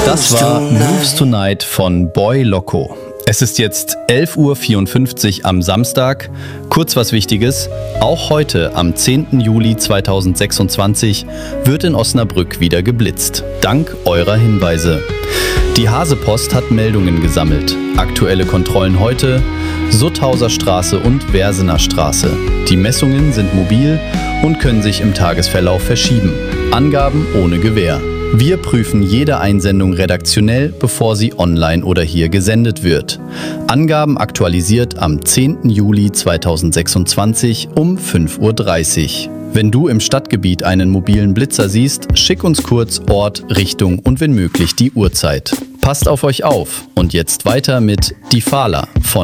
Das war Moves Tonight von Boy Loco. Es ist jetzt 11:54 Uhr am Samstag. Kurz was Wichtiges: Auch heute, am 10. Juli 2026, wird in Osnabrück wieder geblitzt. Dank eurer Hinweise. Die Hasepost hat Meldungen gesammelt. Aktuelle Kontrollen heute: Sutthauser Straße und Versener Straße. Die Messungen sind mobil und können sich im Tagesverlauf verschieben. Angaben ohne Gewähr. Wir prüfen jede Einsendung redaktionell, bevor sie online oder hier gesendet wird. Angaben aktualisiert am 10. Juli 2026 um 5:30 Uhr. Wenn du im Stadtgebiet einen mobilen Blitzer siehst, schick uns kurz Ort, Richtung und wenn möglich die Uhrzeit. Passt auf euch auf und jetzt weiter mit Die Fahler von